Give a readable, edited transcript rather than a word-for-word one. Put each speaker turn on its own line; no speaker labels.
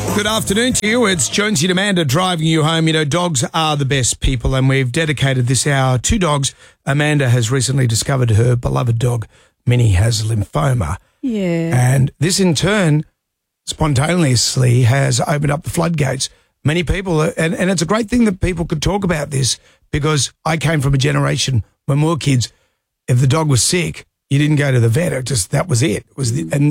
Good afternoon to you. It's Jonesy and Amanda driving you home. You know, dogs are the best people, and we've dedicated this hour to dogs. Amanda has recently discovered her beloved dog, Minnie, has lymphoma.
Yeah.
And this, in turn, spontaneously has opened up the floodgates. Many people, and it's a great thing that people could talk about this, because I came from a generation when we were kids, if the dog was sick, you didn't go to the vet. That was it. And